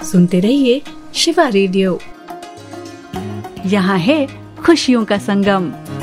सुनते रहिए शिवा रेडियो। यहाँ है खुशियों का संगम।